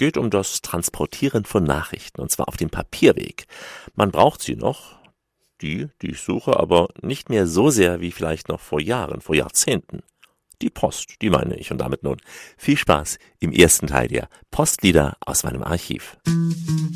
geht um das Transportieren von Nachrichten, und zwar auf dem Papierweg. Man braucht sie noch, die ich suche, aber nicht mehr so sehr wie vielleicht noch vor Jahren, vor Jahrzehnten. Die Post, die meine ich. Und damit nun viel Spaß im ersten Teil der Postlieder aus meinem Archiv.